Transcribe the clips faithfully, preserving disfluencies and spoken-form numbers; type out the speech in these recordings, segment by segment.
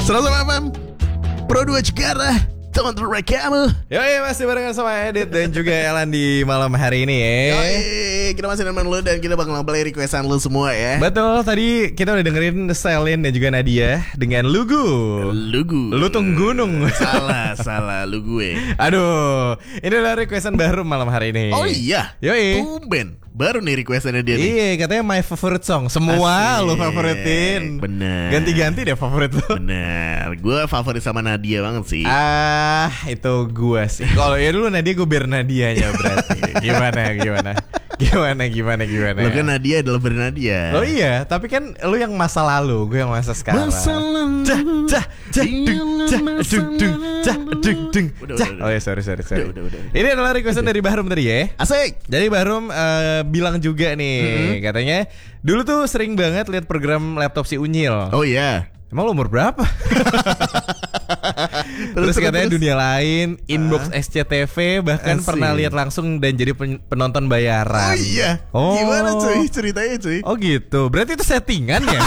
seratus F M Pro dua Jakarta, teman terbaik kamu. Yoi, masih barengan sama Edit dan juga Elan di malam hari ini ya. Yoi, kita masih nemenin lu dan kita bakal play requestan lu semua ya. Betul, tadi kita udah dengerin Selin dan juga Nadia dengan Lugu. Lugu. Lutung Gunung. Salah, salah lu gue. Aduh, ini adalah requestan baru malam hari ini. Oh iya. Yoi. Tumben. Baru nih requestannya dia nih. Iya, katanya my favorite song. Semua Asik. lu favoritin. Bener. Ganti-ganti deh favorit lu. Bener. Gue favorit sama Nadia banget sih. Ah, itu gua sih. Kalau ya dulu Nadia, gue biar Nadianya berarti. Gimana, gimana? Gimana, gimana, gimana? Lo kan Nadia adalah bernadia. Oh iya, tapi kan lu yang masa lalu, gue yang masa sekarang. Masa lalu. Cah, cah, cah, dung, cah, dung, dung, cah, dung, dung, Udah, cah. udah, Oh ya, sorry, sorry, sorry. Udah, udah, udah. Ini adalah requestan dari Bahrum tadi ya. Asik. Jadi Bahrum eh, bilang juga nih, Mm-hmm. katanya dulu tuh sering banget lihat program laptop si Unyil. Oh iya. Emang lu umur berapa? Terus, Terus, katanya terus. dunia lain, Inbox Ah. S C T V, bahkan Asik. pernah lihat langsung dan jadi pen- penonton bayaran. Oh iya. Oh. Gimana cuy ceritanya cuy? Oh gitu, berarti itu settingan ya?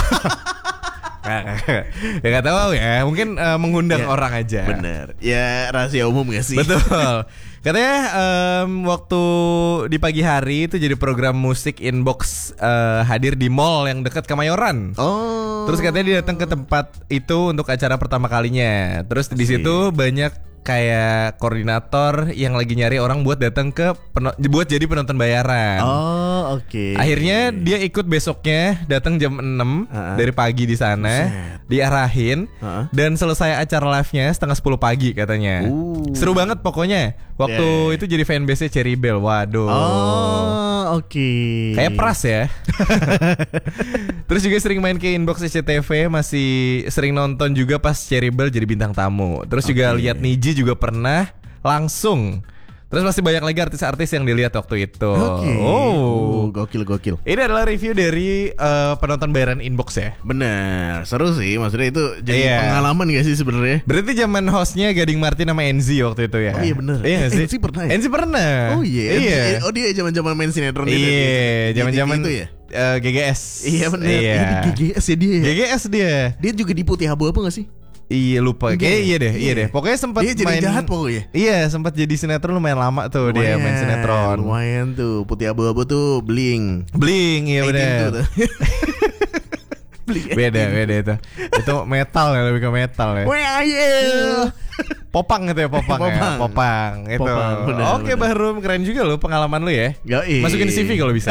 Ya gak tahu ya, mungkin uh, mengundang Ya, orang aja. Bener. Ya rahasia umum gak sih? Betul. Katanya um, waktu di pagi hari itu jadi program musik Inbox uh, hadir di mall yang dekat Kemayoran. Oh. Terus katanya dia datang ke tempat itu untuk acara pertama kalinya. Terus di Asik. situ banyak kayak koordinator yang lagi nyari orang buat datang ke peno- buat jadi penonton bayaran. Oh oke. Akhirnya dia ikut besoknya, datang jam enam Uh-uh. dari pagi di sana, Buset. diarahin Uh-uh. dan selesai acara live-nya setengah sepuluh pagi katanya. Uh. Seru banget pokoknya. Waktu Yeah. itu jadi fanbase-nya Cherry Bell. Waduh. Oh oke. Kayak Pras ya. Terus juga sering main ke Inbox S C T V, masih sering nonton juga pas Cherry Bell jadi bintang tamu. Terus juga Oke. lihat Niji juga pernah langsung. Terus masih banyak lagi artis-artis yang dilihat waktu itu. Oke. Oh. Gokil gokil. Ini adalah review dari uh, penonton bayaran Inbox ya. Bener. Seru sih. Maksudnya itu jadi Iya. pengalaman gak sih sebenarnya? Berarti zaman hostnya Gading Martin sama Enzi waktu itu ya. Oh iya bener. Iya nggak Eh, sih? Enzi pernah ya? Enzi pernah. Oh iya. Iya. Eh, Oh dia zaman-zaman main sinetron itu. Iya, zaman-zaman itu ya. uh, G G S. Iya bener. Iya. Ini G G S ya dia. G G S dia. Dia juga di Putih Abu apa gak sih? Iya lupa. Enggak Kayak ya? iya deh, iya Iya. deh. Pokoknya sempat Dia jadi main jahat pokoknya. Iya, sempat jadi sinetron lumayan lama tuh dia main sinetron. Lumayan tuh. Putih Abu-abu tuh bling. Bling, iya Kayak gitu benar. tuh. Bling. Beda, beda itu. Itu metal ya, lebih ke metal ya. Where are you? Popang itu ya, popang, ya. Popang. Popang itu. Popang, benar, Oke, benar. Bahrum, keren juga lo pengalaman lu ya. Yoi. Masukin di C V kalau bisa.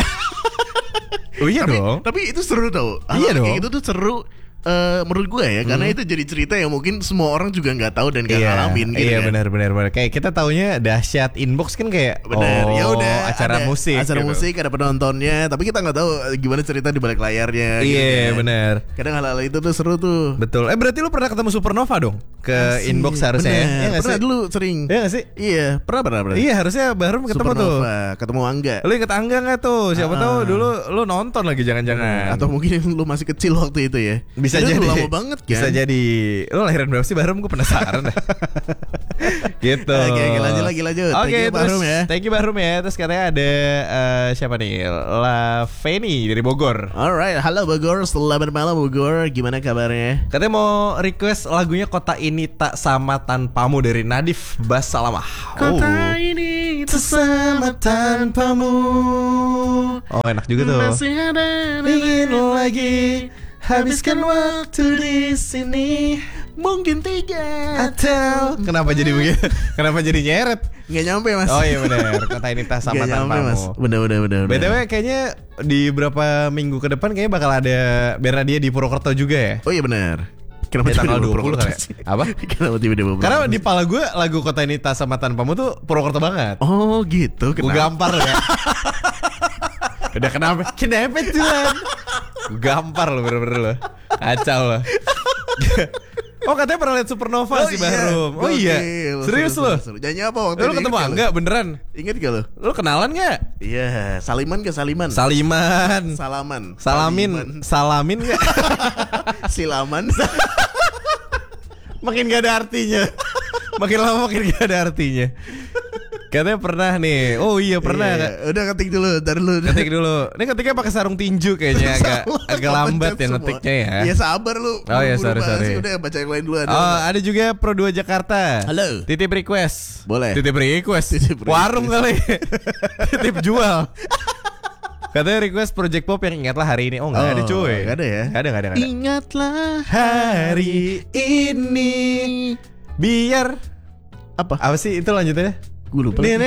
Oh iya tapi, dong. Tapi itu seru tau. Iya Hal dong. Kayak gitu tuh seru. Eh, menurut gue ya, karena itu jadi cerita yang mungkin semua orang juga nggak tahu dan nggak ngalamin gitu iya kan. benar benar benar. Kayak kita taunya dahsyat Inbox kan kayak Bener, oh, ya udah acara ada musik. acara gitu. musik ada penontonnya, tapi kita nggak tahu eh, gimana cerita di balik layarnya. gitu Iya kan. benar. Kadang hal-hal itu tuh seru tuh. Betul. Eh berarti lu pernah ketemu Supernova dong ke Asik, Inbox harusnya. bener. Iya nggak Pernah sih? dulu sering. Iya nggak sih? Iya, pernah pernah pernah. Iya harusnya Bahrum ketemu tuh. Supernova, ketemu Angga. Lu inget Angga nggak tuh? Siapa Ah. tahu dulu lu nonton lagi jangan-jangan. Atau mungkin lu masih kecil waktu itu ya. bisa Itu jadi udah lama banget kan. Bisa jadi. Lu lahiran berapa sih Bahrum? Gue penasaran dah. Gitu. Oke, oke, lanjut lagi lanjut. Oke, Thank you, terus Bahrum ya. thank you Bahrum ya. Terus katanya ada eh, siapa nih? La Feni dari Bogor. Alright, halo Bogor, selamat malam Bogor. Gimana kabarnya? Katanya mau request lagunya Kota Ini Tak Sama Tanpamu dari Nadif Bas Salamah. Kota ini bersama tanpamu. Oh enak juga tuh. Masih ada Ingin lagi habiskan waktu di sini. mungkin tiga Atau kenapa jadi begitu? Kenapa jadi nyeret? nggak nyampe mas. Oh iya benar. Kota Ini Tak Sama Nggak nyampe Tanpamu. mas. Bener bener bener. B T W kayaknya di beberapa minggu ke depan kayaknya bakal ada Bernadia di Purwokerto juga ya. Oh iya benar. Kenapa Di tanggal tiba-tiba dua puluh kali ya? Purwokerto sih? Apa? Kenapa tiba-tiba Karena Purwokerto? di pala gue lagu Kota Ini Tak Sama Tanpamu tuh Purwokerto banget. Oh gitu. Gue Kenapa? gampar ya. Udah kenapa? Kenapa Tuhan? Gue gampar lo bener-bener lo. Kacau lo. Oh katanya pernah lihat Supernova Oh sih iya. Bahrum. Oh Gokil. iya. Seru, Serius seru, lo? seru. Nyanyi apa waktu Lu itu? ketemu Ingat gak Angga beneran? lu? Ingat gak lo? Lu kenalan gak? Iya. Saliman ke Saliman? Saliman. Salaman. Salamin. Saliman. Salamin gak? Silaman. Makin gak ada artinya. Makin lama makin gak ada artinya. Katanya pernah nih. Oh iya pernah. Iya, udah ketik dulu, ntar dulu. Ketik dulu. Ini ketiknya pakai sarung tinju kayaknya agak agak lambat ya ngetiknya ya. Iya sabar lu. Oh iya sorry sorry. Udah baca yang lain dulu. Ada. Oh ada juga Pro dua Jakarta. Halo. Titip request. Boleh. Titip request. Titip request. Warung kali. Titip jual. Katanya request Project Pop yang ingatlah hari ini. Oh nggak ada cuy. Nggak ada ya. Nggak ada nggak ada. Nggak ada. Ingatlah Hari ini biar apa? apa sih itu lanjutannya? Gue lupa. Gak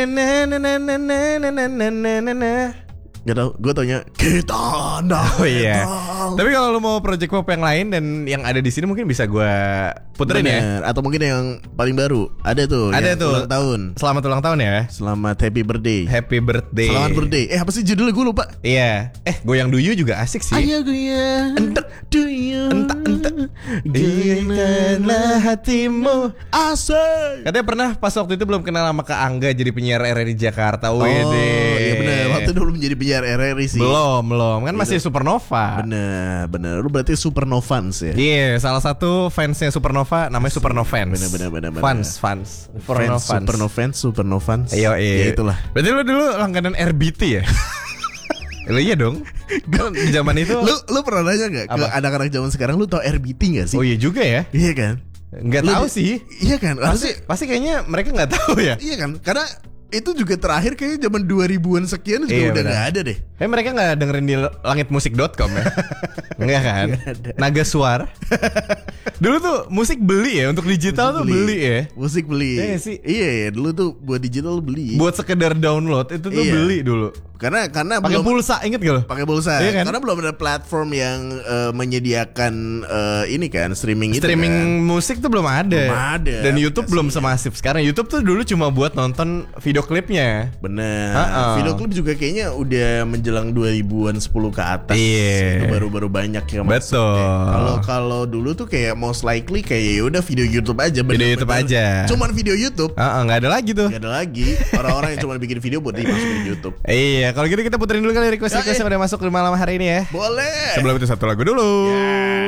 tau, gue taunya kita nak. Oh iya. Tapi kalau lu mau project pop yang lain dan yang ada di sini mungkin bisa gue puterin ya. Bener. Atau mungkin yang paling baru ada tuh. Ada yang tuh. Ulang tahun. Selamat ulang tahun ya. Selamat happy birthday. Happy birthday. Selamat birthday. Eh apa sih judulnya gue lupa. Iya. Eh goyang duyu juga asik sih. Ayo goyang. Entek duyu. Entak entak. Goyangkanlah hatimu. Asik. Katanya pernah pas waktu itu belum kenal sama Kak Angga jadi penyiar R R I Jakarta. Oh iya bener. Waktu itu belum jadi penyiar R R I sih. Belum belum kan masih Gitu. Supernova. Bener bener. Lu berarti Supernovans ya. Iya, yeah, salah satu fansnya Supernova namanya Supernovans. Bener bener bener. bener. Fans, fans. Fans, Supernovans, Supernovans. Iya, iya. Ya itulah. Berarti lu dulu langganan R B T ya? Lo iya dong. Kan di zaman itu. Lu lu pernah nanya gak ke Apa? anak-anak zaman sekarang lu tau R B T gak sih? Oh iya juga ya. Iya kan? Nggak Lu tahu di- sih. Iya kan? Pasti, Harusnya pasti kayaknya mereka nggak tahu ya. iya kan? Karena itu juga terakhir kayaknya zaman dua ribuan sekian juga Iya, udah benar. gak ada deh. Eh mereka nggak dengerin di langitmusik dot com ya? Enggak kan? Nggak ada. Naga Suar. Dulu tuh musik beli ya, untuk digital tuh beli ya. Musik beli. Iya nggak sih? Iya ya, dulu tuh buat digital beli. Buat sekedar download itu tuh Iya. beli dulu. Karena karena Pakai belum pulsa, inget gak lo? pakai pulsa. Iya kan? Karena belum ada platform yang eh, menyediakan eh, ini kan streaming itu Streaming kan. musik tuh belum ada. Belum ada Dan YouTube belum aplikasinya. semasif sekarang. YouTube tuh dulu cuma buat nonton video klipnya. Bener. Ha-ha. Video klip juga kayaknya udah menjelang dua ribuan sepuluh ke atas. Iya. Itu baru-baru banyak yang masuk. Betul. deh. Kalau kalau dulu tuh kayak most likely kayak ya udah video YouTube aja. Video bener-bener. YouTube aja. Cuman video YouTube. Ah, ah, nggak ada lagi tuh. Gak ada lagi orang-orang yang cuma bikin video buat dimasukin di YouTube. Iya, kalau gitu kita puterin dulu kali request-request Ya, yang udah masuk di malam hari ini ya. Boleh. Sebelum itu satu lagu dulu.